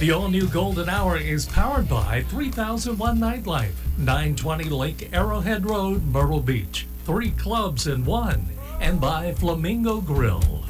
The all-new Golden Hour is powered by 3001 Nightlife, 920 Lake Arrowhead Road, Myrtle Beach, 3 clubs in one, and by Flamingo Grill.